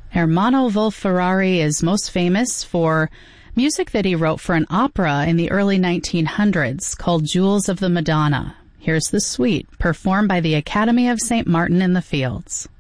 Ermanno Wolf-Ferrari is most famous for music that he wrote for an opera in the early 1900s called Jewels of the Madonna. Here's the suite, performed by the Academy of St. Martin in the Fields.